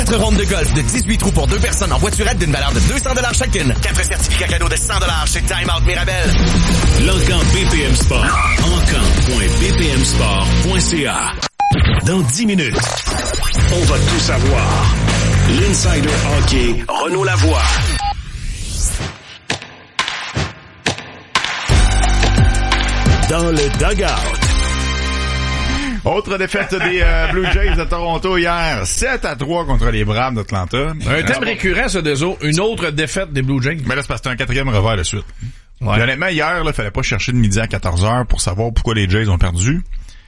4 rondes de golf de 18 trous pour 2 personnes en voiturette d'une valeur de 200$ chacune. 4 certificats cadeaux de 100$ chez Time Out Mirabel. L'Encan BPM Sport. Encan.bpmsport.ca. Dans 10 minutes, on va tout savoir. L'Insider Hockey, Renaud Lavoie. Dans le dugout. Autre défaite des Blue Jays de Toronto hier, 7-3 contre les Braves d'Atlanta. Un thème récurrent, ça, des autres. Une autre défaite des Blue Jays. Mais là, c'est parce que c'était un 4e revers de suite. Ouais. Honnêtement, hier, là, fallait pas chercher de midi à 14h pour savoir pourquoi les Jays ont perdu.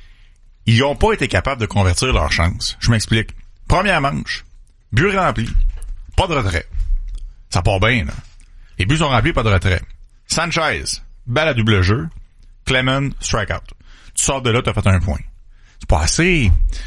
Ils ont pas été capables de convertir leur chance. Je m'explique. Première manche, but rempli, pas de retrait. Ça part bien, là. Les buts sont remplis, pas de retrait. Sanchez, balle à double jeu. Clement, strikeout. Tu sors de là, t'as fait un point. C'est pas assez.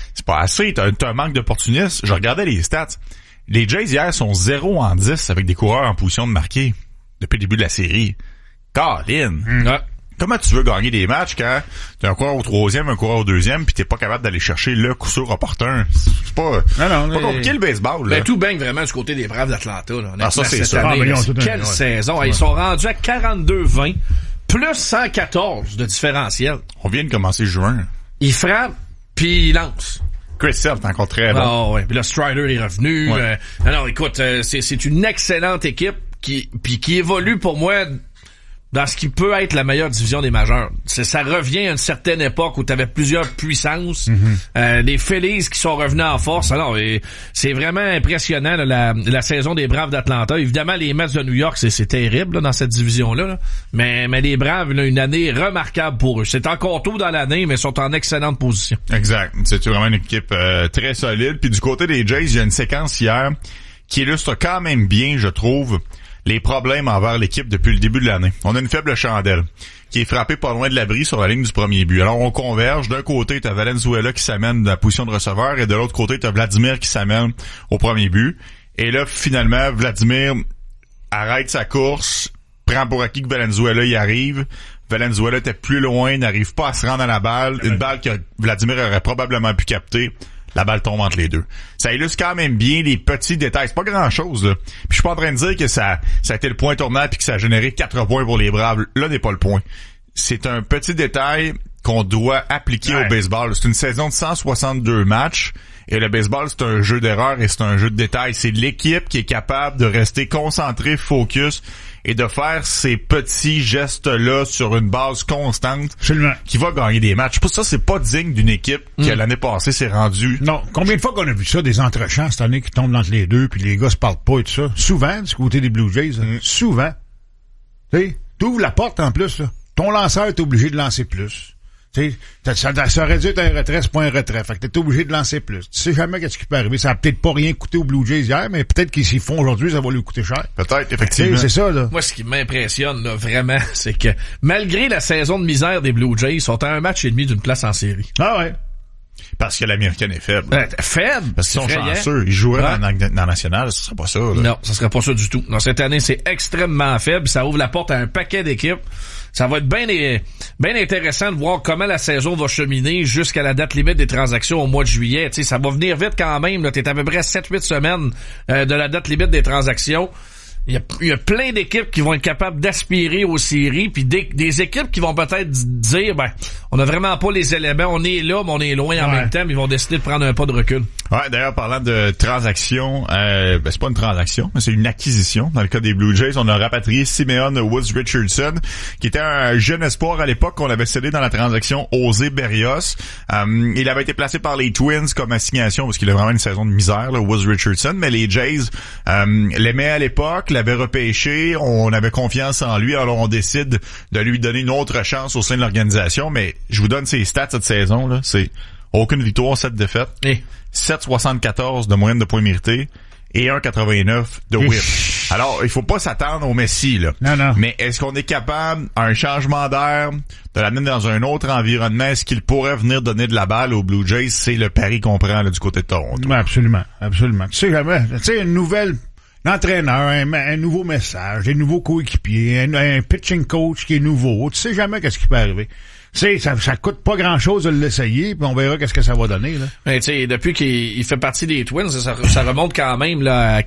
T'as un manque d'opportunisme. Je regardais les stats. Les Jays hier sont 0-10 avec des coureurs en position de marquer depuis le début de la série. Colin! Ouais. Comment tu veux gagner des matchs quand t'as un coureur au 3e, un coureur au 2e, pis t'es pas capable d'aller chercher le coup sûr opportun? C'est pas compliqué le baseball, là. Ben, tout baigne vraiment du côté des Braves d'Atlanta, là. Ça, c'est cette sûr. année, quelle ouais. saison. Ils sont rendus à 42-20, plus 114 de différentiel. On vient de commencer juin. Ils frappent, puis ils lancent. Chris Sale est encore très bon. Ah ouais, puis là Strider est revenu. Ouais. Alors écoute, c'est une excellente équipe qui évolue pour moi dans ce qui peut être la meilleure division des majeurs. Ça revient à une certaine époque où tu avais plusieurs puissances. Les Phillies qui sont revenus en force. Alors, c'est vraiment impressionnant là, la saison des Braves d'Atlanta. Évidemment, les Mets de New York, c'est terrible là, dans cette division-là. Là. Mais les Braves, là, une année remarquable pour eux. C'est encore tôt dans l'année, mais ils sont en excellente position. Exact. C'est vraiment une équipe très solide. Puis du côté des Jays, il y a une séquence hier qui illustre quand même bien, je trouve, les problèmes envers l'équipe depuis le début de l'année. On a une faible chandelle qui est frappée pas loin de l'abri sur la ligne du premier but. Alors on converge. D'un côté, t'as Valenzuela qui s'amène de la position de receveur et de l'autre côté, t'as Vladimir qui s'amène au premier but. Et là, finalement, Vladimir arrête sa course, prend pour acquis que Valenzuela y arrive. Valenzuela était plus loin, n'arrive pas à se rendre à la balle. Une balle que Vladimir aurait probablement pu capter. La balle tombe entre les deux. Ça illustre quand même bien les petits détails. C'est pas grand-chose, là. Puis je suis pas en train de dire que ça a été le point tournant puis que ça a généré 4 points pour les Braves. Là n'est pas le point. C'est un petit détail qu'on doit appliquer au baseball. C'est une saison de 162 matchs. Et le baseball, c'est un jeu d'erreur et c'est un jeu de détails. C'est l'équipe qui est capable de rester concentrée, focus et de faire ces petits gestes-là sur une base constante. Absolument. Qui va gagner des matchs. Pour ça, c'est pas digne d'une équipe qui, l'année passée, s'est rendue. Non. Combien de fois qu'on a vu ça, des entrechants cette année qui tombent entre les deux puis les gars se parlent pas et tout ça? Souvent, du côté des Blue Jays. Souvent. Tu sais, t'ouvres la porte en plus, là. Ton lanceur est obligé de lancer plus. Tu sais, ça aurait dû être un retrait, c'est pas un retrait. Fait que t'es obligé de lancer plus. Tu sais jamais qu'est-ce qui peut arriver. Ça a peut-être pas rien coûté aux Blue Jays hier, mais peut-être qu'ils s'y font aujourd'hui, ça va lui coûter cher. Peut-être, effectivement. C'est ça, là. Moi, ce qui m'impressionne, là, vraiment, c'est que malgré la saison de misère des Blue Jays, ils sont à un match et demi d'une place en série. Ah ouais. Parce que l'américaine est faible. Faible? Parce qu'ils sont chanceux. Ils joueraient dans la nationale, ce serait pas ça, là. Non, ça serait pas ça du tout. Non, cette année, c'est extrêmement faible. Ça ouvre la porte à un paquet d'équipes. Ça va être bien intéressant de voir comment la saison va cheminer jusqu'à la date limite des transactions au mois de juillet. Tu sais, ça va venir vite quand même. Là, t'es à peu près à 7-8 semaines de la date limite des transactions. Il y a plein d'équipes qui vont être capables d'aspirer aux séries, puis des équipes qui vont peut-être dire, on a vraiment pas les éléments, on est là, mais on est loin en même temps, mais ils vont décider de prendre un pas de recul. Ouais, d'ailleurs, parlant de transaction, c'est pas une transaction, mais c'est une acquisition. Dans le cas des Blue Jays, on a rapatrié Simeon Woods Richardson, qui était un jeune espoir à l'époque qu'on avait cédé dans la transaction José Berrios. Il avait été placé par les Twins comme assignation, parce qu'il a vraiment une saison de misère, là, Woods Richardson, mais les Jays l'aimaient à l'époque, l'avait repêché, on avait confiance en lui, alors on décide de lui donner une autre chance au sein de l'organisation, mais je vous donne ses stats cette saison, là, c'est aucune victoire, 7 défaites, 7,74 de moyenne de points mérités et 1,89 de whip. Alors, il faut pas s'attendre au Messi, là. Non. Mais est-ce qu'on est capable, à un changement d'air, de l'amener dans un autre environnement? Est-ce qu'il pourrait venir donner de la balle aux Blue Jays? C'est le pari qu'on prend, là, du côté de Toronto. Ouais, absolument. Tu sais jamais, une nouvelle entraîneur, un nouveau message, des nouveaux coéquipiers, un pitching coach qui est nouveau. Tu sais jamais qu'est-ce qui peut arriver. Ça coûte pas grand-chose de l'essayer, puis on verra qu'est-ce que ça va donner, là. Mais tu sais, depuis qu'il fait partie des Twins, ça remonte quand même là à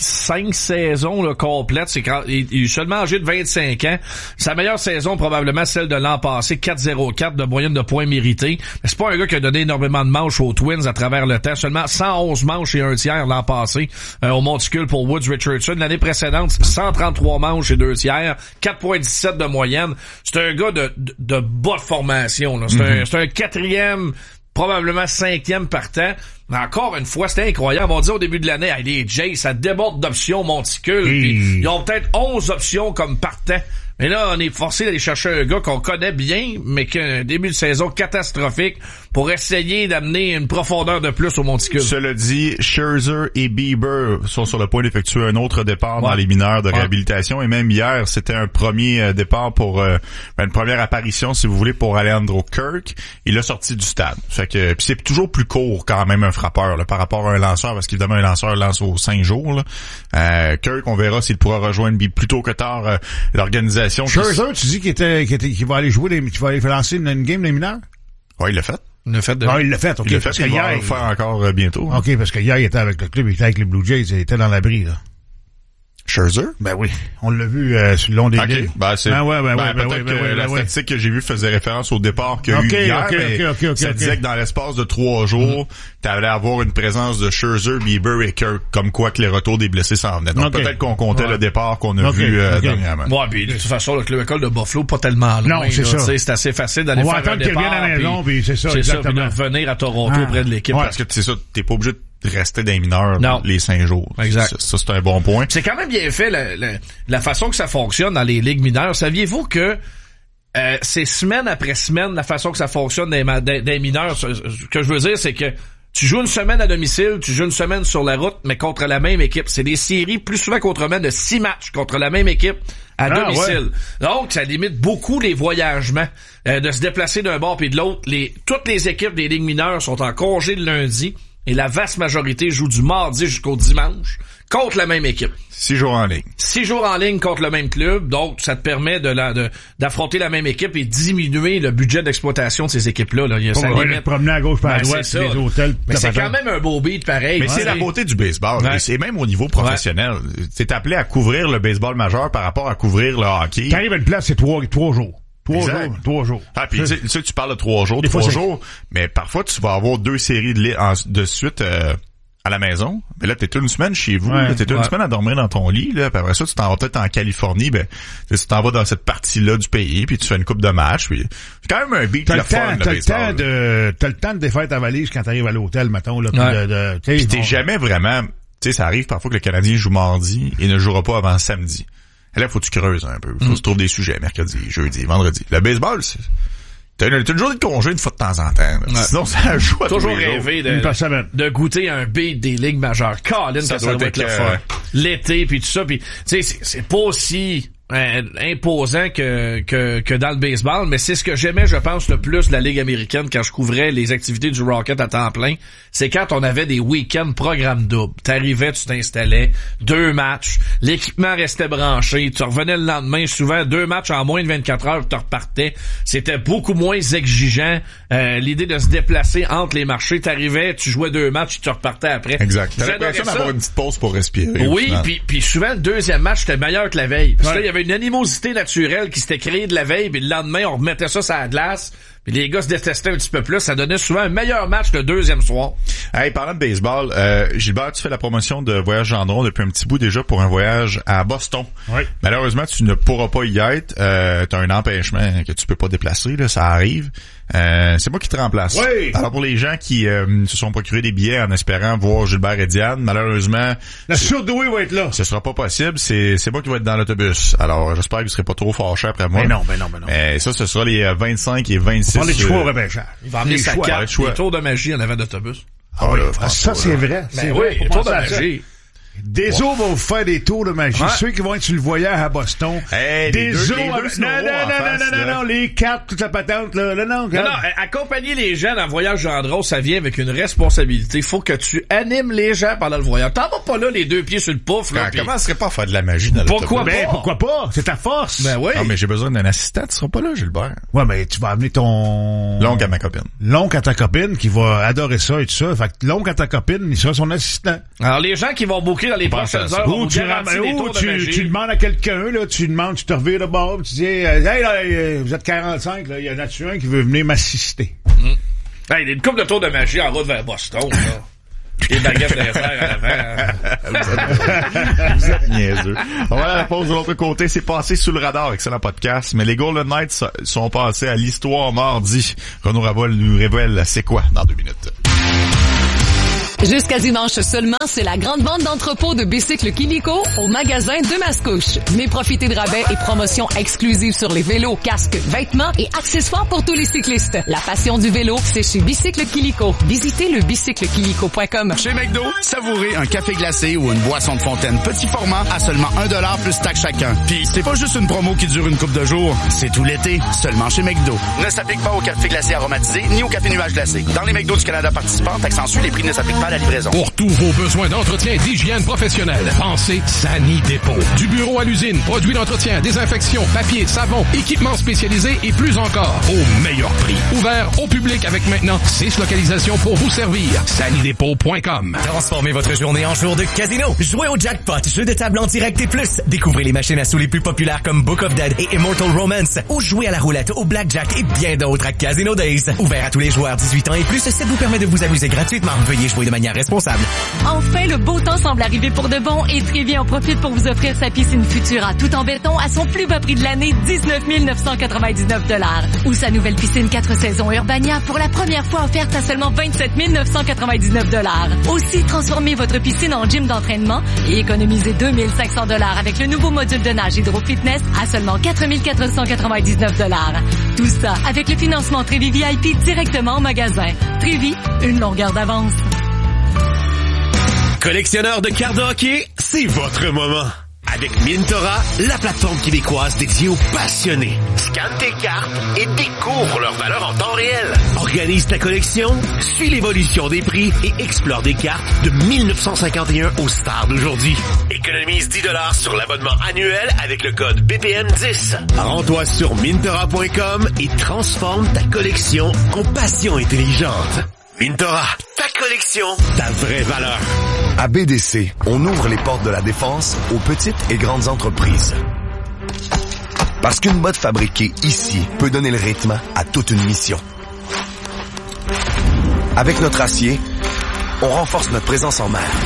5 saisons là, complètes. C'est quand il est seulement âgé de 25 ans. Sa meilleure saison, probablement celle de l'an passé, 4,04 de moyenne de points mérités. Mais c'est pas un gars qui a donné énormément de manches aux Twins à travers le temps. Seulement 111 manches et un tiers l'an passé au monticule pour Woods Richardson. L'année précédente, 133 manches et 2 tiers, 4,17 de moyenne. C'est un gars de bas de formation. Là. C'est un quatrième, probablement 5e partant. Mais encore une fois, c'était incroyable. On dit au début de l'année, les Jays, ça déborde d'options monticules. Puis ils ont peut-être 11 options comme partant. Mais là, on est forcé d'aller chercher un gars qu'on connaît bien, mais qui a un début de saison catastrophique pour essayer d'amener une profondeur de plus au monticule. Cela dit, Scherzer et Bieber sont sur le point d'effectuer un autre départ dans les mineurs de réhabilitation. Et même hier, c'était un premier départ pour une première apparition, si vous voulez, pour Alejandro Kirk. Il a sorti du stade. Fait que puis c'est toujours plus court quand même un frappeur là, par rapport à un lanceur, parce qu'évidemment un lanceur lance aux 5 jours. Là. Kirk, on verra s'il pourra rejoindre plus tôt que tard l'organisation. Scherzer, tu dis qu'il va aller jouer qu'il va aller lancer une game des mineurs? Oui, il l'a fait. Il l'a fait, ok. Il l'a fait, il va le faire encore bientôt. Ok, parce que hier, il était avec le club, il était avec les Blue Jays, il était dans l'abri, là. Scherzer? Ben oui. On l'a vu sur le long des lignes. Ben, c'est, peut-être que la statistique que j'ai vue faisait référence au départ qu'il y a eu hier, mais ça disait que dans l'espace de 3 jours, t'allais avoir une présence de Scherzer, Bieber et Kirk, comme quoi que les retours des blessés s'en venaient. Donc peut-être qu'on comptait le départ qu'on a vu dernièrement. Ouais, puis de toute façon, le club école de Buffalo, pas tellement loin. Non, c'est ça. C'est assez facile d'aller faire un départ. À la maison, puis c'est ça, exactement. Puis de revenir à Toronto auprès de l'équipe. Parce que c'est ça, t'es pas obligé de rester dans les mineurs les 5 jours. Exact. Ça, c'est un bon point. C'est quand même bien fait la façon que ça fonctionne dans les ligues mineures. Saviez-vous que c'est semaine après semaine la façon que ça fonctionne dans les mineurs? Ce que je veux dire, c'est que tu joues une semaine à domicile, tu joues une semaine sur la route, mais contre la même équipe. C'est des séries plus souvent qu'autrement de 6 matchs contre la même équipe à domicile. Ouais. Donc, ça limite beaucoup les voyagements, de se déplacer d'un bord puis de l'autre. Toutes les équipes des ligues mineures sont en congé le lundi. Et la vaste majorité joue du mardi jusqu'au dimanche contre la même équipe. 6 jours en ligne. 6 jours en ligne contre le même club. Donc, ça te permet d'affronter la même équipe et diminuer le budget d'exploitation de ces équipes-là. Là. Il y a ça limite. Promener à gauche par à droite, les hôtels. Mais c'est quand même un beau beat pareil. Mais c'est la beauté du baseball. Ouais. C'est même au niveau professionnel. C'est appelé à couvrir le baseball majeur par rapport à couvrir le hockey. T'arrives à une place, c'est 3 jours. 3 jours. Ah, puis tu sais, tu parles de 3 jours, 3 jours, mais parfois tu vas avoir 2 séries de suite à la maison. Mais là, t'es une semaine chez vous, t'es une semaine à dormir dans ton lit, là, puis après ça, tu t'en vas peut-être en Californie, tu t'en vas dans cette partie-là du pays, puis tu fais une coupe de match, puis c'est quand même un beat le fun, le baseball. T'as le temps de défaire ta valise quand t'arrives à l'hôtel, mettons, là, puis t'es jamais vraiment, tu sais, ça arrive parfois que le Canadien joue mardi et ne jouera pas avant samedi. Et là, faut que tu creuses un peu. Faut que tu trouves des sujets mercredi, jeudi, vendredi. Le baseball, t'as une journée de congé une fois de temps en temps. Ouais. Sinon, ça joue à toujours rêvé de goûter un beat des ligues majeures. Colin, ça doit être le fun. L'été, puis tout ça. Puis, tu sais, c'est pas aussi imposant que dans le baseball, mais c'est ce que j'aimais, je pense, le plus de la Ligue américaine quand je couvrais les activités du Rocket à temps plein. C'est quand on avait des week-ends programme double. T'arrivais, tu t'installais, 2 matchs, l'équipement restait branché, tu revenais le lendemain, souvent 2 matchs en moins de 24 heures, tu repartais. C'était beaucoup moins exigeant. L'idée de se déplacer entre les marchés, t'arrivais, tu jouais 2 matchs, tu repartais après. Exact. T'avais l'impression d'avoir une petite pause pour respirer. Oui, puis souvent le deuxième match était meilleur que la veille. Parce que là, il y avait une animosité naturelle qui s'était créée de la veille, puis le lendemain, on remettait ça sur la glace. Puis les gars se détestaient un petit peu plus. Ça donnait souvent un meilleur match le deuxième soir. Hey, parlant de baseball, Gilbert, tu fais la promotion de Voyage Gendron depuis un petit bout déjà pour un voyage à Boston. Oui. Malheureusement, tu ne pourras pas y être. T'as un empêchement que tu peux pas déplacer, là, ça arrive. C'est moi qui te remplace. Oui. Alors pour les gens qui se sont procurés des billets en espérant voir Gilbert et Diane, malheureusement, la surdouée va être là. Ce sera pas possible. C'est moi qui vais être dans l'autobus. Alors j'espère que vous serez pas trop fâchés après moi. Mais non. Ça, ce sera les 25 et 26. On les choix au repêchage. Il va emmener sa carte, les tours de magie en avant d'autobus. Ah, là, ça, c'est vrai. C'est vrai. Les tours de magie. Deso va vous faire des tours de magie. Ouais. Ceux qui vont être sur le voyage à Boston. Hey, Deso, non, les cartes, toute la patente, là. Non, accompagner les gens dans le voyage Gendron, ça vient avec une responsabilité. Faut que tu animes les gens pendant le voyage. T'en vas pas là les deux pieds sur le pouf, là. Comment elle serait pas à faire de la magie dans Pourquoi l'autobus? Ben, pourquoi pas? C'est ta force. Ben oui. Non, mais j'ai besoin d'un assistant. Tu seras pas là, Gilbert. Ouais, mais tu vas amener ton... L'oncle à ma copine. L'oncle à ta copine qui va adorer ça et tout ça. Fait que l'oncle à ta copine, il sera son assistant. Alors, les gens qui vont booker dans les prochaines heures, on Ou vous tu garantit des tours de magie. tu demandes à quelqu'un, là, tu te revires de bord, tu dis, hey, là, vous êtes 45, là, il y en a-tu un qui veut venir m'assister? Hey, il y a une couple de tours de magie en route vers Boston, là. Des baguettes laser en avant. Vous êtes niaiseux. On va aller à la pause de l'autre côté. C'est passé sous le radar. Excellent podcast. Mais les Golden Knights sont passés à l'histoire mardi. Renaud Raval nous révèle c'est quoi dans 2 minutes. Jusqu'à dimanche seulement, c'est la grande vente d'entrepôt de bicycles Kilico au magasin de Mascouche. Venez profiter de rabais et promotions exclusives sur les vélos, casques, vêtements et accessoires pour tous les cyclistes. La passion du vélo, c'est chez Bicycle Kilico. Visitez le bicyclekilico.com. Chez McDo, savourez un café glacé ou une boisson de fontaine petit format à seulement $1 plus taxe chacun. Puis c'est pas juste une promo qui dure une couple de jours, c'est tout l'été, seulement chez McDo. Ne s'applique pas au café glacé aromatisé ni au café nuage glacé. Dans les McDo du Canada participants, taxe les prix ne s'appliquent pas à la livraison. Pour tous vos besoins d'entretien et d'hygiène professionnelle, pensez Sani Dépôt. Du bureau à l'usine, produits d'entretien, désinfection, papier, savon, équipements spécialisés et plus encore, au meilleur prix. Ouvert au public avec maintenant 6 localisations pour vous servir. SaniDépôt.com. Transformez votre journée en jour de casino. Jouez au jackpot, jeu de table en direct et plus. Découvrez les machines à sous les plus populaires comme Book of Dead et Immortal Romance. Ou jouez à la roulette, au blackjack et bien d'autres à Casino Days. Ouvert à tous les joueurs 18 ans et plus, ça vous permet de vous amuser gratuitement. Veuillez jouer de manière responsable. Enfin, le beau temps semble arriver pour de bon et Trévi en profite pour vous offrir sa piscine Futura tout en béton à son plus bas prix de l'année, 19 999 $. Ou sa nouvelle piscine 4 saisons Urbania pour la première fois offerte à seulement 27 999 $. Aussi, transformez votre piscine en gym d'entraînement et économisez 2 500 $ avec le nouveau module de nage Hydro Fitness à seulement 4 499 $. Tout ça avec le financement Trévi VIP directement au magasin. Trévi, une longueur d'avance. Collectionneur de cartes de hockey, c'est votre moment. Avec Mintora, la plateforme québécoise dédiée aux passionnés. Scanne tes cartes et découvre leur valeur en temps réel. Organise ta collection, suis l'évolution des prix et explore des cartes de 1951 aux stars d'aujourd'hui. Économise $10 sur l'abonnement annuel avec le code BPM10. Rends-toi sur Mintora.com et transforme ta collection en passion intelligente. Mintora, ta collection, ta vraie valeur. À BDC, on ouvre les portes de la défense aux petites et grandes entreprises. Parce qu'une botte fabriquée ici peut donner le rythme à toute une mission. Avec notre acier, on renforce notre présence en mer.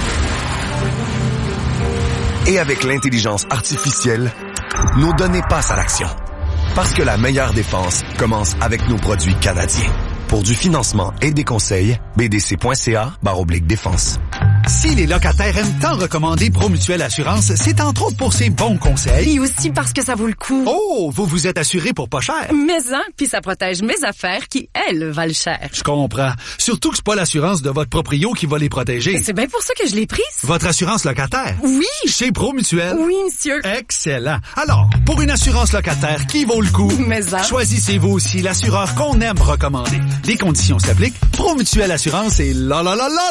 Et avec l'intelligence artificielle, nos données passent à l'action. Parce que la meilleure défense commence avec nos produits canadiens. Pour du financement et des conseils, bdc.ca/défense. Si les locataires aiment tant recommander Promutuelle Assurance, c'est entre autres pour ses bons conseils. Et aussi parce que ça vaut le coup. Oh, vous vous êtes assuré pour pas cher. Mais puis ça protège mes affaires qui, elles, valent cher. Je comprends. Surtout que c'est pas l'assurance de votre proprio qui va les protéger. C'est bien pour ça que je l'ai prise. Votre assurance locataire? Oui. Chez Promutuelle? Oui, monsieur. Excellent. Alors, pour une assurance locataire qui vaut le coup, choisissez-vous aussi l'assureur qu'on aime recommander. Les conditions s'appliquent. Promutuelle Assurance et la.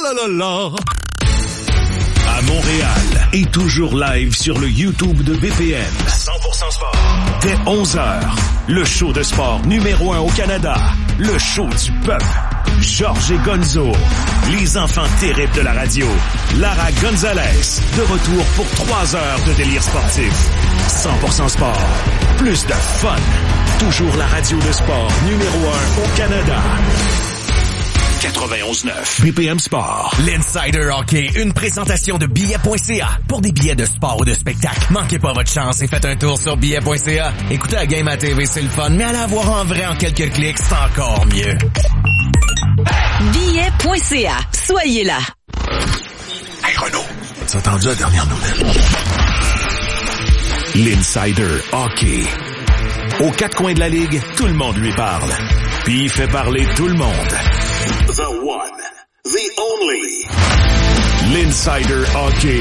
À Montréal et toujours live sur le YouTube de BPM. 100% sport. Dès 11h, le show de sport numéro 1 au Canada. Le show du peuple. Georges et Gonzo. Les enfants terribles de la radio. Lara Gonzalez. De retour pour 3 heures de délire sportif. 100% sport. Plus de fun. Toujours la radio de sport numéro 1 au Canada. 91.9 BPM Sport. L'Insider Hockey, une présentation de billets.ca. Pour des billets de sport ou de spectacle, manquez pas votre chance et faites un tour sur billets.ca. Écoutez la game à TV, c'est le fun, mais allez la voir en vrai en quelques clics, c'est encore mieux. Billets.ca. Soyez là. Hey Renaud, t'as entendu la dernière nouvelle? L'Insider Hockey. Aux 4 coins de la ligue, tout le monde lui parle. Puis il fait parler tout le monde. The one, the only. L'Insider Hockey.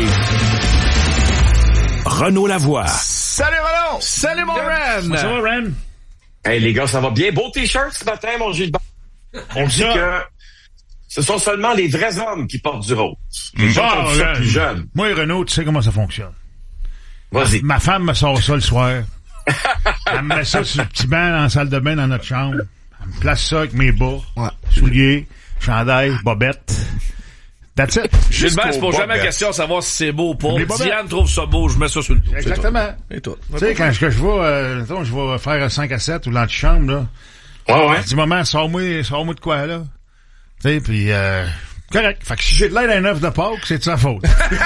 Renaud Lavoie. Salut Renaud! Salut mon Ren! Ça va, Ren? Hey les gars, ça va bien? Beau t-shirt ce matin, mon Gilbert. On dit que ce sont seulement les vrais hommes qui portent du rose. Les gens qui sont plus jeunes. Moi, Renaud, tu sais comment ça fonctionne. Vas-y. Ma femme me sort ça le soir. Elle me met ça sur le petit banc dans la salle de bain dans notre chambre. Elle me place ça avec mes bas, souliers, chandail, bobette. That's it. Gilbert, c'est pour jamais question de savoir si c'est beau ou pas. Diane trouve ça beau, je mets ça sur le dos. Exactement. Et toi? Tu sais, quand je vais faire un 5 à 7 ou l'antichambre, là. Ouais. Je dis, maman, sors-moi de quoi, là? Tu sais, puis correct. Fait que si j'ai de l'aide à un œuf de Pâques, c'est de sa faute.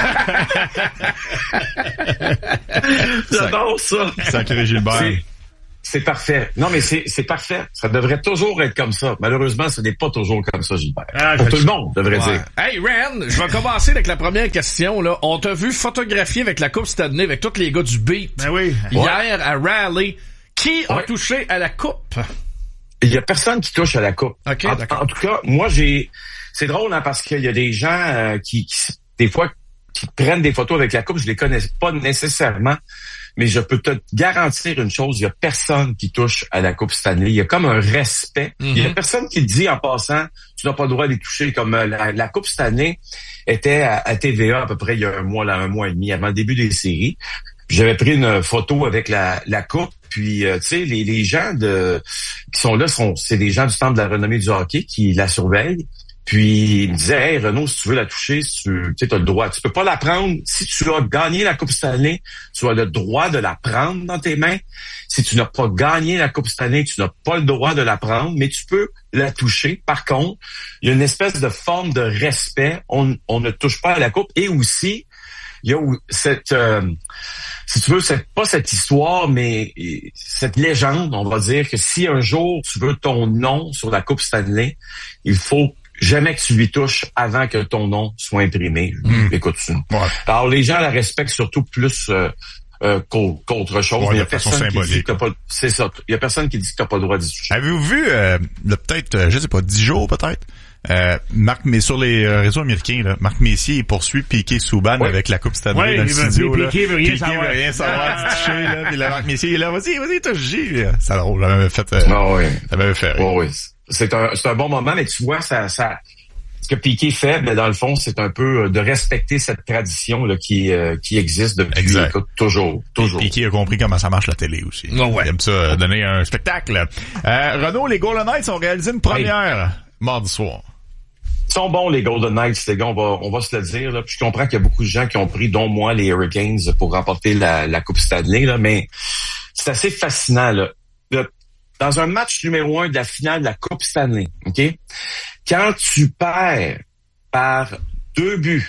J'adore ça. Sacré Gilbert. C'est parfait. Non, mais c'est parfait. Ça devrait toujours être comme ça. Malheureusement, ce n'est pas toujours comme ça, Gilbert. Pour tout le monde, devrait dire. Hey, Ren, je vais commencer avec la première question, là. On t'a vu photographier avec la Coupe Stanley, avec tous les gars du Beat. Ben oui. Hier, à Raleigh. Qui a touché à la Coupe? Il y a personne qui touche à la Coupe. Okay, en tout cas, moi, c'est drôle, hein, parce qu'il y a des gens qui des fois, qui prennent des photos avec la Coupe. Je les connais pas nécessairement. Mais je peux te garantir une chose, il y a personne qui touche à la Coupe Stanley. Il y a comme un respect. Il y a personne qui dit en passant, tu n'as pas le droit d'y toucher. Comme la Coupe Stanley était à TVA à peu près il y a un mois et demi, avant le début des séries. J'avais pris une photo avec la Coupe. Puis, tu sais, les gens qui sont là, c'est des gens du Temple de la renommée du hockey qui la surveillent. Puis, il me disait, hey, Renaud, si tu veux la toucher, si tu as le droit. Tu peux pas la prendre. Si tu as gagné la Coupe Stanley, tu as le droit de la prendre dans tes mains. Si tu n'as pas gagné la Coupe Stanley, tu n'as pas le droit de la prendre, mais tu peux la toucher. Par contre, il y a une espèce de forme de respect. On ne touche pas à la Coupe. Et aussi, il y a cette... si tu veux, c'est pas cette histoire, mais cette légende, on va dire que si un jour tu veux ton nom sur la Coupe Stanley, il faut jamais que tu lui touches avant que ton nom soit imprimé. Écoute ça. Ouais. Alors, les gens la respectent surtout plus qu'autre chose. Ouais, il y a personne qui dit que c'est ça. Il y a personne qui dit que t'as pas le droit d'y toucher. Avez-vous vu, peut-être, je sais pas, 10 jours peut-être, mais sur les réseaux américains, là, Marc Messier poursuit Piquet Souban avec la Coupe Stanley dans le studio. Piquet veut rien savoir du toucher, là. Puis Marc Messier est là, vas-y, touche. Ça m'avait fait, ça m'avait fait rire. Oui. C'est un bon moment, mais tu vois, ça, ce que Piquet fait, mais dans le fond, c'est un peu de respecter cette tradition là qui existe depuis toujours. Piquet a compris comment ça marche la télé aussi. Il aime ça, donner un spectacle. Renaud, les Golden Knights ont réalisé une première mardi soir. Ils sont bons, les Golden Knights, les gars, on va se le dire. Là. Puis je comprends qu'il y a beaucoup de gens qui ont pris, dont moi, les Hurricanes pour remporter la Coupe Stanley, là, mais c'est assez fascinant, là. Dans un match numéro 1 de la finale de la Coupe Stanley, OK? Quand tu perds par 2 buts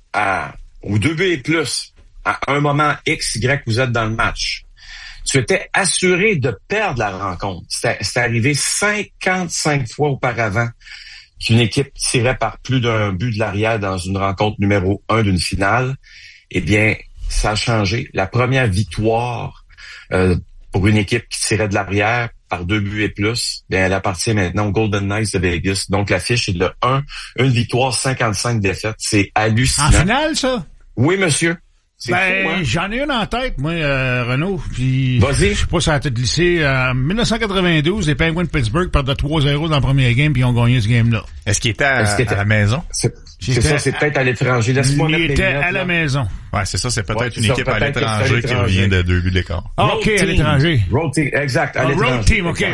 ou 2 buts et plus à un moment X, Y, vous êtes dans le match, tu étais assuré de perdre la rencontre. C'est arrivé 55 fois auparavant qu'une équipe tirait par plus d'un but de l'arrière dans une rencontre numéro 1 d'une finale. Eh bien, ça a changé. La première victoire pour une équipe qui tirait de l'arrière par 2 buts et plus, bien, elle appartient maintenant aux Golden Knights de Vegas. Donc, la fiche est de 1 victoire, 55 défaites. C'est hallucinant. En finale, ça? Oui, monsieur. C'est fou, hein? J'en ai une en tête, moi, Renaud. Puis, vas-y. Je sais pas si ça a été glissé. En 1992, les Penguins de Pittsburgh perdent de 3-0 dans le premier game, puis ils ont gagné ce game-là. Est-ce qu'il était à la maison? C'est ça, c'est peut-être à l'étranger. Laisse-moi mettre il était à la maison. Ouais, c'est ça, c'est peut-être une équipe à l'étranger qui revient de 2 buts d'écart. OK, à l'étranger. Road team, exact. Road team, OK.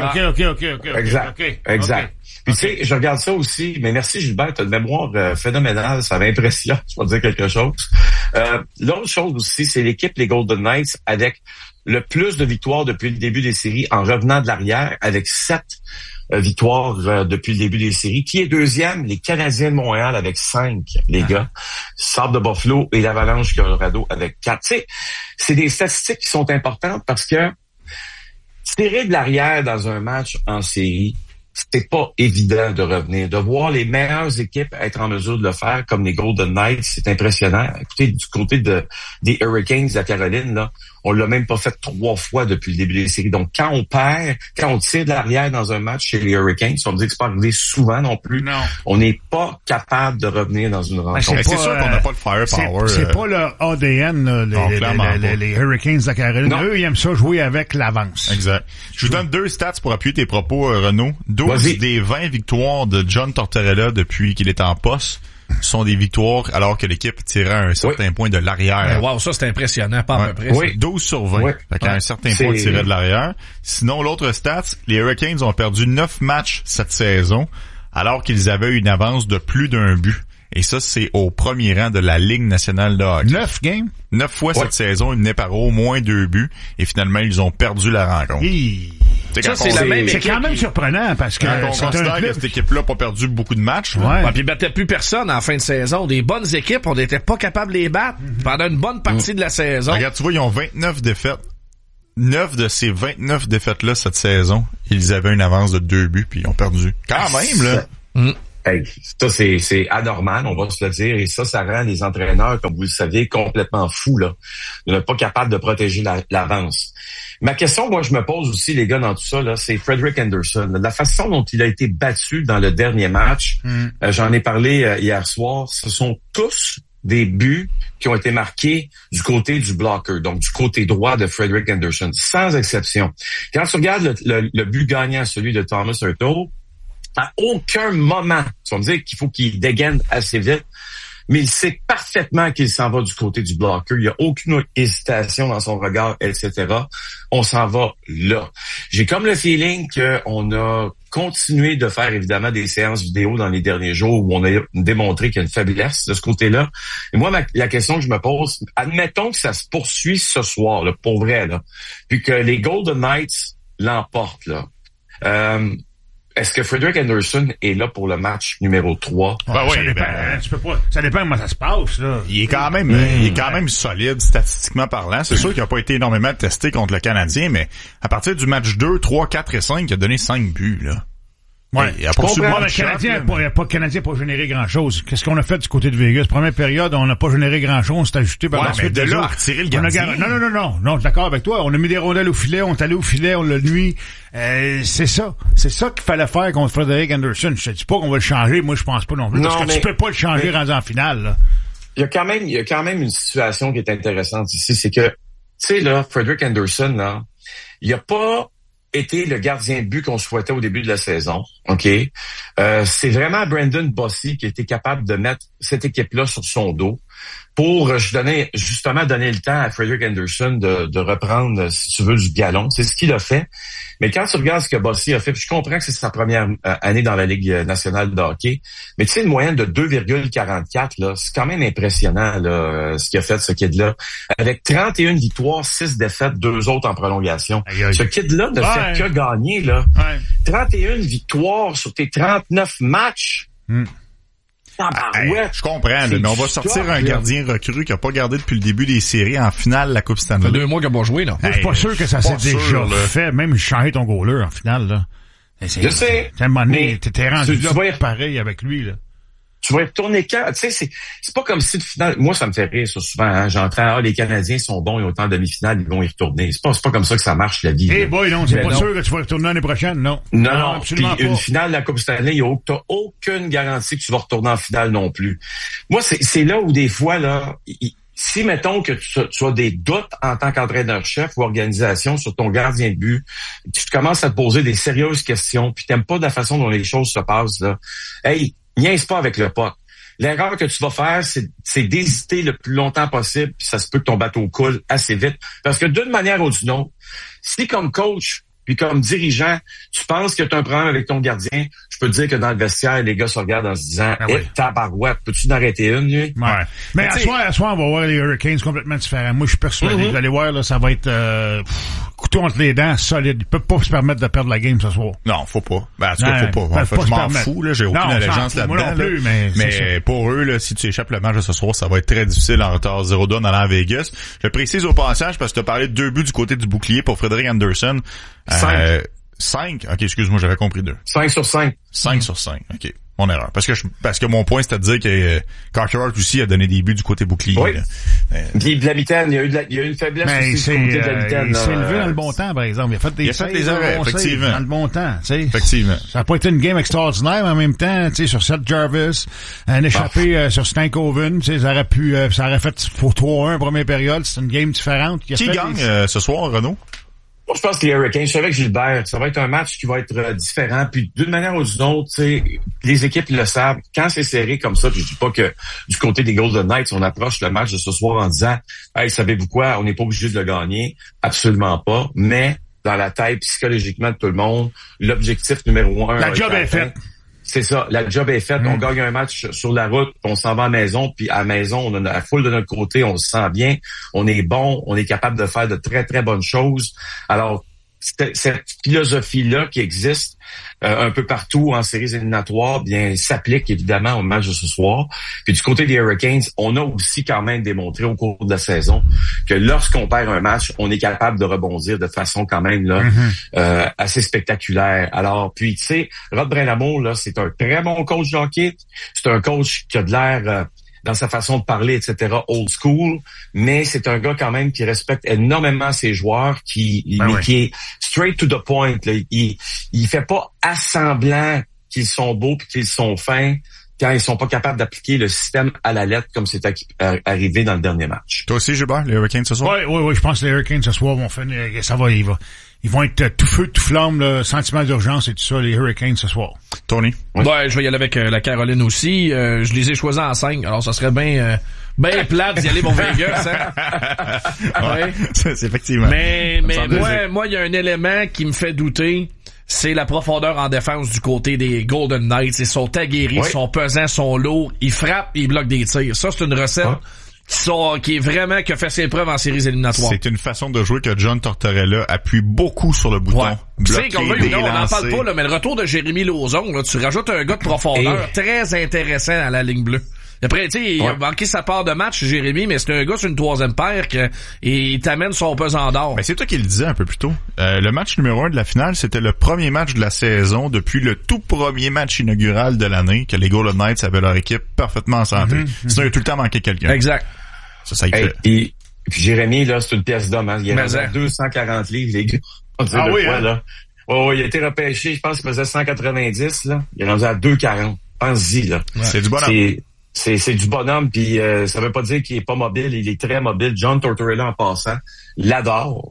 Exact. Puis tu sais, je regarde ça aussi, mais merci Gilbert, t'as une mémoire phénoménale, ça m'impressionne, je vais te dire quelque chose. L'autre chose aussi, c'est l'équipe, les Golden Knights, avec le plus de victoires depuis le début des séries en revenant de l'arrière, avec 7 victoires depuis le début des séries. Qui est deuxième? Les Canadiens de Montréal avec 5, les gars. Sabre de Buffalo et l'Avalanche Colorado avec 4. Tu sais, c'est des statistiques qui sont importantes parce que tirer de l'arrière dans un match en série, c'est pas évident de revenir. De voir les meilleures équipes être en mesure de le faire, comme les Golden Knights, c'est impressionnant. Écoutez, du côté des Hurricanes de la Caroline, là, on l'a même pas fait 3 fois depuis le début des séries. Donc, quand on tire de l'arrière dans un match chez les Hurricanes, on me dit que c'est pas arrivé souvent non plus. Non. On n'est pas capable de revenir dans une rencontre. C'est sûr qu'on n'a pas le firepower. C'est pas leur ADN, les Hurricanes de la Caroline. Non. Eux, ils aiment ça jouer avec l'avance. Exact. Je vous donne 2 stats pour appuyer tes propos, Renaud. 12 des 20 victoires de John Tortorella depuis qu'il est en poste sont des victoires alors que l'équipe tirait à un certain point de l'arrière. Wow, ça c'est impressionnant, pas à peu près. Oui. 12 sur 20. Oui. Fait qu'à un certain point, il tirait de l'arrière. Sinon, l'autre stat, les Hurricanes ont perdu 9 matchs cette saison alors qu'ils avaient une avance de plus d'un but. Et ça, c'est au premier rang de la Ligue nationale de hockey. 9 games? 9 fois cette saison, ils venaient par au moins 2 buts. Et finalement, ils ont perdu la rencontre. Ça, c'est la même équipe. C'est quand même surprenant parce que on considère que cette équipe-là n'a pas perdu beaucoup de matchs. Ouais. Puis ils battaient plus personne en fin de saison. Des bonnes équipes, on n'était pas capable de les battre pendant une bonne partie de la saison. Regarde, tu vois, ils ont 29 défaites. 9 de ces 29 défaites-là cette saison, ils avaient une avance de 2 buts puis ils ont perdu. Quand même, là. Hey, ça, c'est anormal, on va se le dire. Et ça rend les entraîneurs, comme vous le savez, complètement fous, là. De ne pas capable de protéger l'avance. Ma question, moi, je me pose aussi, les gars, dans tout ça, là, c'est Frederik Andersen. La façon dont il a été battu dans le dernier match, j'en ai parlé hier soir, ce sont tous des buts qui ont été marqués du côté du blocker, donc du côté droit de Frederik Andersen, sans exception. Quand tu regardes le but gagnant, celui de Thomas Hertl, à aucun moment, tu vas me dire qu'il faut qu'il dégaine assez vite, mais il sait parfaitement qu'il s'en va du côté du blocker. Il n'y a aucune hésitation dans son regard, etc. On s'en va là. J'ai comme le feeling qu'on a continué de faire évidemment des séances vidéo dans les derniers jours où on a démontré qu'il y a une faiblesse de ce côté-là. Et moi, la question que je me pose, admettons que ça se poursuit ce soir, là, pour vrai, là, puis que les Golden Knights l'emportent, là. Est-ce que Frederik Andersen est là pour le match numéro 3? Ça dépend comment ça se passe, là. Il est quand même solide, statistiquement parlant. C'est sûr qu'il n'a pas été énormément testé contre le Canadien, mais à partir du match 2, 3, 4 et 5, il a donné 5 buts, là. Ouais. Le Canadien n'a pas généré grand-chose. Qu'est-ce qu'on a fait du côté de Vegas? Première période, on n'a pas généré grand-chose. C'est ajusté par la suite. De là à retirer le gardien. Non, d'accord avec toi. On a mis des rondelles au filet, on est allé au filet, on l'a nuit. C'est ça. C'est ça qu'il fallait faire contre Frederik Andersen. Je te dis pas qu'on va le changer. Moi, je pense pas non plus. Parce que tu peux pas le changer rendu en finale, là. Il y a quand même une situation qui est intéressante ici. C'est que, tu sais, là, Frederik Andersen, là, il a pas été le gardien de but qu'on souhaitait au début de la saison. OK? C'est vraiment Brandon Bossy qui a été capable de mettre cette équipe-là sur son dos pour donner le temps à Frederik Andersen de reprendre, si tu veux, du galon. C'est ce qu'il a fait. Mais quand tu regardes ce que Bossy a fait, puis je comprends que c'est sa première année dans la Ligue nationale de hockey, mais tu sais, une moyenne de 2,44, là, c'est quand même impressionnant, là, ce qu'il a fait, ce kid-là. Avec 31 victoires, 6 défaites, 2 autres en prolongation. Ce kid-là ne fait que gagner, là. 31 victoires sur tes 39 matchs. Je comprends, mais on va sortir un gardien recru qui a pas gardé depuis le début des séries en finale de la Coupe Stanley. Ça fait 2 mois qu'il n'a pas joué, là. Je suis pas sûr que ça s'est déjà fait, même changer ton goaler en finale, là. Je sais. À un moment donné, t'es rendu là pareil avec lui, là. Tu vas y retourner quand? Tu sais, c'est pas comme si, final, moi, ça me fait rire, ça, souvent, hein. J'entends, les Canadiens sont bons, ils ont autant de demi-finale, ils vont y retourner. C'est pas comme ça que ça marche, la vie. Non, c'est pas sûr que tu vas y retourner l'année prochaine, non. Non, absolument pas. Une finale de la Coupe Stanley, t'as aucune garantie que tu vas retourner en finale non plus. Moi, c'est là où des fois, là, si, mettons, que tu as des doutes en tant qu'entraîneur-chef ou organisation sur ton gardien de but, tu commences à te poser des sérieuses questions, puis t'aimes pas de la façon dont les choses se passent, là. Hey, niaise pas avec le puck. L'erreur que tu vas faire, c'est d'hésiter le plus longtemps possible, puis ça se peut que ton bateau coule assez vite. Parce que d'une manière ou d'une autre, si comme coach, puis comme dirigeant, tu penses que tu as un problème avec ton gardien, je peux te dire que dans le vestiaire, les gars se regardent en se disant tabarouette, peux-tu en arrêter une, lui? Ouais. Mais à soir, on va voir les Hurricanes complètement différents. Moi, je suis persuadé. Vous allez voir, là, ça va être couteau entre les dents, solide. Ils peuvent pas se permettre de perdre la game ce soir. Non, faut pas. Ben, en tout cas, faut pas. En fait, je m'en fous, là. J'ai aucune allégeance là-dedans. Moi non plus, mais pour eux, là, si tu échappes le match de ce soir, ça va être très difficile en retard 0-2 en allant à Vegas. Je précise au passage, parce que tu as parlé de 2 buts du côté du bouclier pour Frederik Andersen. 5? OK, excuse-moi, j'avais compris 2. 5 sur 5. 5 sur 5, OK. Mon erreur. Parce que mon point, c'était de dire que Carter Hart aussi a donné des buts du côté bouclier. Oui. Puis de la mitaine, il y a eu une faiblesse aussi du côté de la mitaine. Il s'est levé dans le bon temps, par exemple. Il a fait des arrêts, effectivement. Dans le bon temps, tu sais. Effectivement. Ça n'a pas été une game extraordinaire, mais en même temps, tu sais, sur Seth Jarvis, un échappé sur Stankoven, tu sais, ça aurait fait pour 3-1 première période. C'est une game différente. Qui gagne ce soir, Renaud? Moi, je pense que les Hurricanes, je suis avec Gilbert, ça va être un match qui va être différent. Puis d'une manière ou d'une autre, tu sais, les équipes le savent. Quand c'est serré comme ça, puis je dis pas que du côté des Golden Knights, on approche le match de ce soir en disant « Hey, savez-vous quoi? On n'est pas obligé de le gagner. » Absolument pas. Mais dans la tête, psychologiquement de tout le monde, l'objectif numéro 1... La job est faite. C'est ça, la job est faite. On gagne un match sur la route, on s'en va à la maison, puis à la maison, on a la foule de notre côté, on se sent bien, on est bon, on est capable de faire de très, très bonnes choses. Alors, cette philosophie-là qui existe un peu partout en séries éliminatoires, bien, s'applique évidemment au match de ce soir. Puis du côté des Hurricanes, on a aussi quand même démontré au cours de la saison que lorsqu'on perd un match, on est capable de rebondir de façon quand même là assez spectaculaire. Alors, puis tu sais, Rod Brind'Amour, là, c'est un très bon coach de hockey. C'est un coach qui a de l'air dans sa façon de parler, etc., old school, mais c'est un gars quand même qui respecte énormément ses joueurs, qui est straight to the point. Là. Il fait pas assemblant qu'ils sont beaux puis qu'ils sont fins quand ils sont pas capables d'appliquer le système à la lettre comme c'est arrivé dans le dernier match. Toi aussi, Gilbert, les Hurricanes ce soir? Oui, je pense que les Hurricanes ce soir vont finir, ils vont être tout feu, tout flamme, là, sentiment d'urgence et tout ça, les Hurricanes ce soir. Tony? Oui. Ouais, je vais y aller avec la Caroline aussi. Je les ai choisis en 5, alors ça serait bien plate d'y aller pour Vegas, hein? Ouais. C'est effectivement. Mais moi, il y a un élément qui me fait douter. C'est la profondeur en défense du côté des Golden Knights. Ils sont aguerris, ils sont pesants, ils sont lourds, ils frappent, ils bloquent des tirs. Ça, c'est une recette qui est vraiment qui a fait ses preuves en séries éliminatoires. C'est une façon de jouer que John Tortorella appuie beaucoup sur le bouton. Tu sais, on n'en parle pas, là, mais le retour de Jérémy Lauzon, là, tu rajoutes un gars de profondeur très intéressant à la ligne bleue. Après, tu sais, il a manqué sa part de match, Jérémy, mais c'est un gars sur une troisième paire il t'amène son pesant d'or. Mais c'est toi qui le disais un peu plus tôt. Le match numéro 1 de la finale, c'était le premier match de la saison depuis le tout premier match inaugural de l'année que les Golden Knights avaient leur équipe parfaitement en santé. Sinon, il a tout le temps manqué quelqu'un. Exact. Ça y fait. Et puis Jérémy, là, c'est une pièce d'homme, hein. Il est rendu à 240 livres, les gars. Là. Oh, il a été repêché, je pense qu'il faisait 190, là. Il est rendu à 240. Pense-y, là. Ouais. C'est du bonhomme. C'est du bonhomme, puis ça veut pas dire qu'il est pas mobile, il est très mobile. John Tortorella, en passant, l'adore.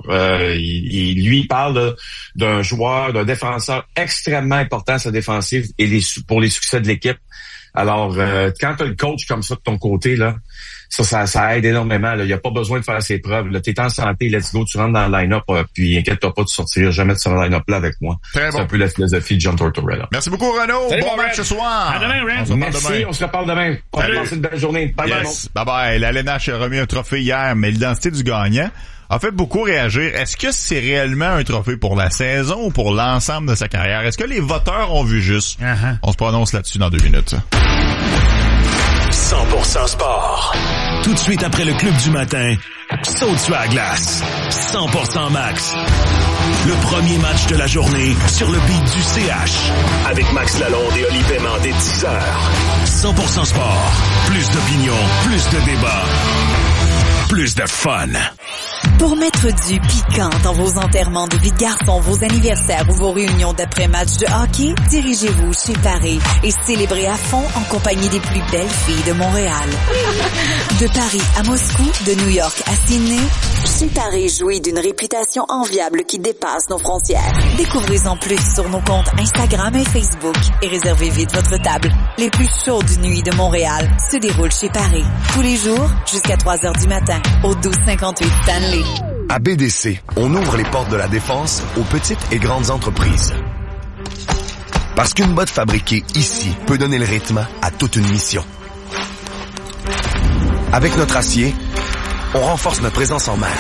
Lui, il parle d'un joueur, d'un défenseur extrêmement important à sa défensive et pour les succès de l'équipe. Alors, quand tu as le coach comme ça de ton côté, là, ça aide énormément. Il n'y a pas besoin de faire ses preuves. Tu es en santé, let's go, tu rentres dans le line-up, puis inquiète-toi pas, tu sortiras jamais de ce line-up-là avec moi. Très c'est un peu la philosophie de John Tortorella. Merci beaucoup, Renaud. Salut, bon match ce soir. À demain, Ren. Merci, on se reparle demain. On va passer une belle journée. Bye bye. Bye. La LNH a remis un trophée hier, mais l'identité du gagnant a fait beaucoup réagir. Est-ce que c'est réellement un trophée pour la saison ou pour l'ensemble de sa carrière? Est-ce que les voteurs ont vu juste? On se prononce là-dessus dans 2 minutes. 100% sport. Tout de suite après le club du matin, saute sur la glace. 100% max. Le premier match de la journée sur le beat du CH. Avec Max Lalonde et Oli Paiement dès 10h. 100% sport. Plus d'opinion, plus de débat, plus de fun. Pour mettre du piquant dans vos enterrements de vie de garçon, vos anniversaires ou vos réunions d'après-match de hockey, dirigez-vous chez Paris et célébrez à fond en compagnie des plus belles filles de Montréal. De Paris à Moscou, de New York à Sydney, chez Paris jouit d'une réputation enviable qui dépasse nos frontières. Découvrez-en plus sur nos comptes Instagram et Facebook et réservez vite votre table. Les plus chaudes nuits de Montréal se déroulent chez Paris. Tous les jours, jusqu'à 3h du matin, au 1258 Stanley. À BDC, on ouvre les portes de la défense aux petites et grandes entreprises. Parce qu'une botte fabriquée ici peut donner le rythme à toute une mission. Avec notre acier, on renforce notre présence en mer.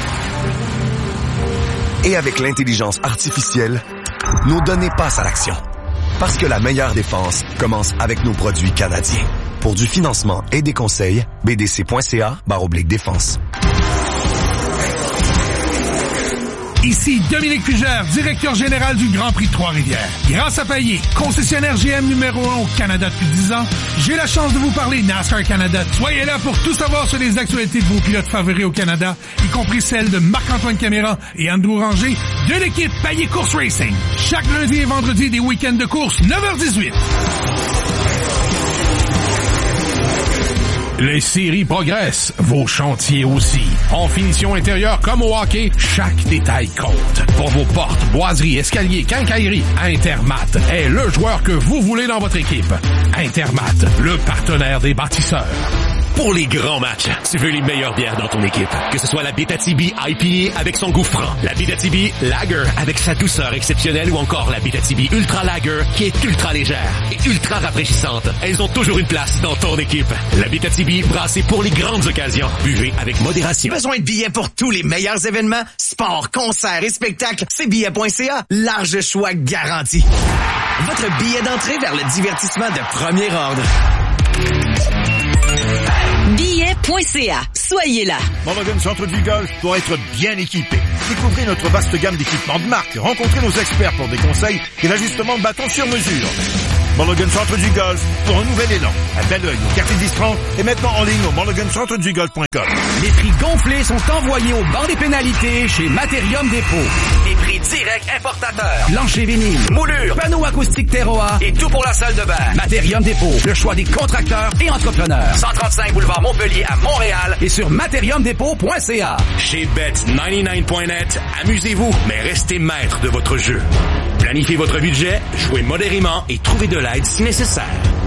Et avec l'intelligence artificielle, nos données passent à l'action. Parce que la meilleure défense commence avec nos produits canadiens. Pour du financement et des conseils, bdc.ca/défense. Ici Dominique Fugère, directeur général du Grand Prix de Trois-Rivières. Grâce à Payet, concessionnaire GM numéro 1 au Canada depuis 10 ans, j'ai la chance de vous parler NASCAR Canada. Soyez là pour tout savoir sur les actualités de vos pilotes favoris au Canada, y compris celles de Marc-Antoine Caméra et Andrew Ranger de l'équipe Payet Course Racing. Chaque lundi et vendredi des week-ends de course, 9h18. Les séries progressent, vos chantiers aussi. En finition intérieure comme au hockey, chaque détail compte. Pour vos portes, boiseries, escaliers, quincailleries, Intermat est le joueur que vous voulez dans votre équipe. Intermat, le partenaire des bâtisseurs. Pour les grands matchs, tu veux les meilleures bières dans ton équipe. Que ce soit la Bétatibi IPA avec son goût franc, la Bétatibi Lager avec sa douceur exceptionnelle ou encore la Bétatibi Ultra Lager qui est ultra légère et ultra rafraîchissante. Elles ont toujours une place dans ton équipe. La Bétatibi brassée pour les grandes occasions. Buvez avec modération. Besoin de billets pour tous les meilleurs événements? Sport, concerts et spectacles? C'est billets.ca. Large choix garanti. Votre billet d'entrée vers le divertissement de premier ordre. Billet.ca. Soyez là. Mulligan Centre du Golf doit être bien équipé. Découvrez notre vaste gamme d'équipements de marque. Rencontrez nos experts pour des conseils et l'ajustement de bâton sur mesure. Mulligan Centre du Golf pour un nouvel élan. À Belleuil, au quartier 10-30 et maintenant en ligne au mulligancentredugolf.com. Les prix gonflés sont envoyés au banc des pénalités chez Materium Dépôt. Des prix directs importateurs. Plancher vinyle, moulure, panneaux acoustiques Terroir Et tout pour la salle de bain. Materium Dépôt, le choix des contracteurs et entrepreneurs. 135 boulevard Montpellier à Montréal. Et sur materiumdépôt.ca. Chez Bet99.net, amusez-vous, mais restez maître de votre jeu. Planifiez votre budget, jouez modérément et trouvez de l'aide si nécessaire.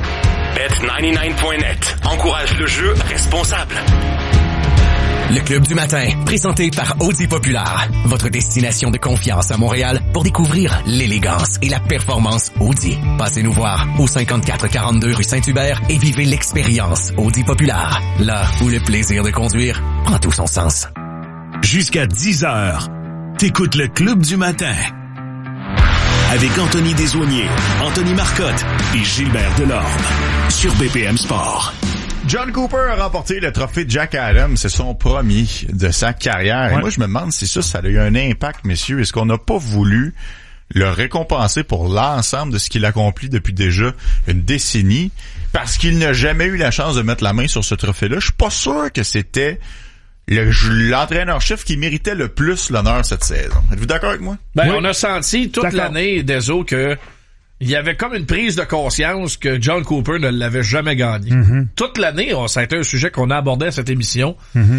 Bet99.net encourage le jeu responsable. Le Club du matin, présenté par Audi Populaire. Votre destination de confiance à Montréal pour découvrir l'élégance et la performance Audi. Passez nous voir au 5442 rue Saint-Hubert et vivez l'expérience Audi Populaire. Là où le plaisir de conduire prend tout son sens. Jusqu'à 10h, t'écoutes le Club du matin. Avec Anthony Desaulniers, Anthony Marcotte et Gilbert Delorme. Sur BPM Sport. John Cooper a remporté le trophée Jack Adams. C'est son premier de sa carrière. Ouais. Et moi, je me demande si ça a eu un impact, messieurs. Est-ce qu'on n'a pas voulu le récompenser pour l'ensemble de ce qu'il accomplit depuis déjà une décennie? Parce qu'il n'a jamais eu la chance de mettre la main sur ce trophée-là. Je suis pas sûr que c'était l'entraîneur-chef qui méritait le plus l'honneur cette saison. Êtes-vous d'accord avec moi? Oui. On a senti toute l'année, Deso, que il y avait comme une prise de conscience que John Cooper ne l'avait jamais gagné. Mm-hmm. Toute l'année, ça a été un sujet qu'on a abordé à cette émission.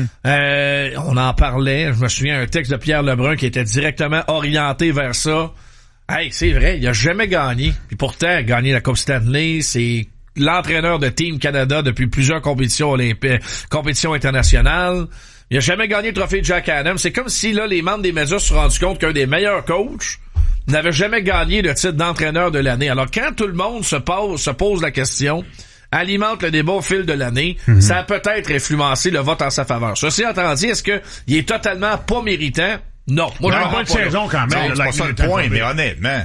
Mm-hmm. On en parlait. Je me souviens un texte de Pierre Lebrun qui était directement orienté vers ça. Hey, c'est vrai, il a jamais gagné. Puis pourtant, gagné la Coupe Stanley, c'est l'entraîneur de Team Canada depuis plusieurs compétitions olympiques, compétitions internationales. Il a jamais gagné le trophée Jack Adams. C'est comme si là les membres des médias se sont rendus compte qu'un des meilleurs coachs n'avait jamais gagné le titre d'entraîneur de l'année. Alors quand tout le monde se pose la question, alimente le débat au fil de l'année, ça a peut-être influencé le vote en sa faveur. Ceci étant dit, est-ce que il est totalement pas méritant? Non. Moi, je pas de saison quand même. C'est pas ça le point, mais honnêtement,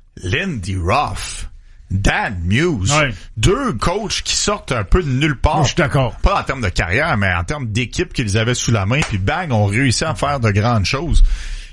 Lindy Ruff, Dan Muse, deux coachs qui sortent un peu de nulle part. Je suis d'accord. Pas en termes de carrière, mais en termes d'équipe qu'ils avaient sous la main, puis bang, ont réussi à faire de grandes choses.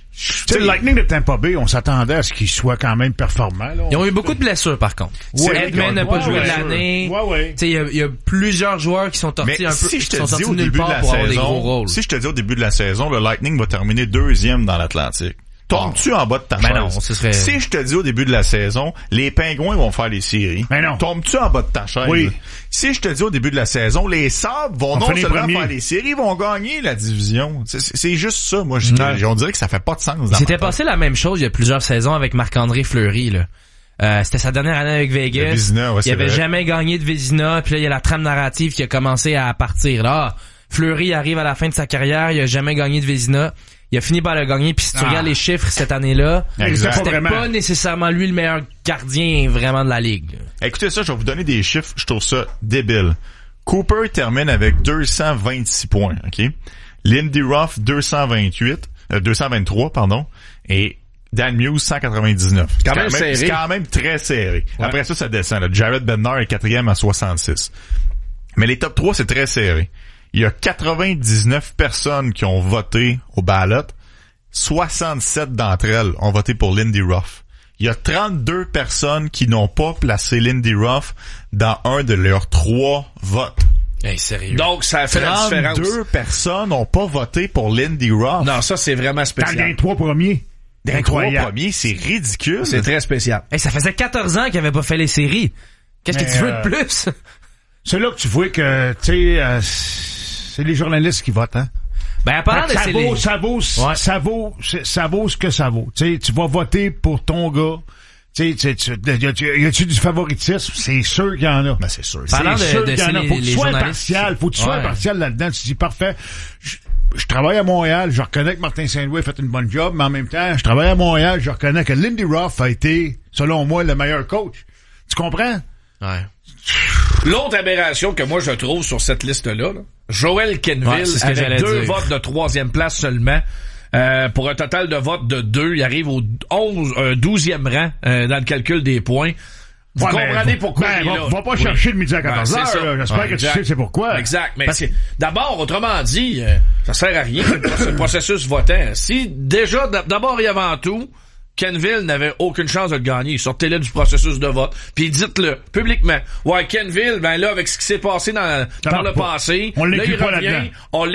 Le Lightning de Tampa Bay, on s'attendait à ce qu'il soit quand même performant. Là. Ils ont eu beaucoup de blessures, par contre. Edman n'a pas joué de l'année. Il y a plusieurs joueurs qui sont sortis un peu. Si je te dis au début de la saison, si je te dis au début de la saison, le Lightning va terminer 2e dans l'Atlantique. Tombes-tu en bas de ta chaise? Non, ce serait... Si je te dis au début de la saison, les Pingouins vont faire les séries. Mais non. Tombes-tu en bas de ta chaise? Oui. Si je te dis au début de la saison, les Sabres vont non seulement faire les séries, vont gagner la division. C'est juste ça, moi. On dirait que ça fait pas de sens. C'était passé la même chose il y a plusieurs saisons avec Marc-André Fleury, là. C'était sa dernière année avec Vegas. Vézina, il avait jamais gagné de Vézina, puis là, il y a la trame narrative qui a commencé à partir. Là, Fleury arrive à la fin de sa carrière, il a jamais gagné de Vézina. Il a fini par le gagner, puis si tu regardes les chiffres cette année-là, c'était pas nécessairement lui le meilleur gardien vraiment de la Ligue. Écoutez ça, je vais vous donner des chiffres, je trouve ça débile. Cooper termine avec 226 points, OK? Lindy Ruff, 223, pardon, et Dan Muse, 199. C'est quand même très serré. Ouais. Après ça descend. Là. Jared Bednar est 4e à 66. Mais les top 3, c'est très serré. Il y a 99 personnes qui ont voté au ballot 67 d'entre elles ont voté pour Lindy Ruff. Il y a 32 personnes qui n'ont pas placé Lindy Ruff dans un de leurs 3 votes. Hey, sérieux. Donc, ça fait la différence. 32 personnes n'ont pas voté pour Lindy Ruff. Non, ça, c'est vraiment spécial. Dans les 3 premiers. Dans les 3 premiers, c'est ridicule. C'est très spécial. Hey, ça faisait 14 ans qu'il avait pas fait les séries. Qu'est-ce que tu veux de plus? C'est là que tu vois que, tu sais, c'est les journalistes qui votent, hein? Ben, à part de ça vaut ce que ça vaut. Tu sais, tu vas voter pour ton gars. Tu sais, y a-tu du favoritisme? C'est sûr qu'il y en a. Ben, c'est sûr. Parlant c'est sûr de qu'il y en a. Faut que tu sois impartial. Faut que tu sois impartial là-dedans. Tu dis, parfait. Je travaille à Montréal. Je reconnais que Martin Saint-Louis a fait une bonne job, mais en même temps, je travaille à Montréal. Je reconnais que Lindy Ruff a été, selon moi, le meilleur coach. Tu comprends? Ouais. L'autre aberration que moi je trouve sur cette liste-là, Joel Kenville, avec 2 votes de 3e place seulement, pour un total de votes de 2, il arrive au 12e rang dans le calcul des points. Vous comprenez pourquoi il est là. Va pas chercher le midi à 14h. J'espère que tu sais c'est pourquoi. Exact. Mais d'abord, autrement dit, ça sert à rien ce processus votant. Si déjà, d'abord et avant tout, Kenville n'avait aucune chance de le gagner. Sortez-le du processus de vote. Puis dites-le publiquement. Ouais, Kenville, ben là, avec ce qui s'est passé par le passé, on là, il pas revient. là-dedans. On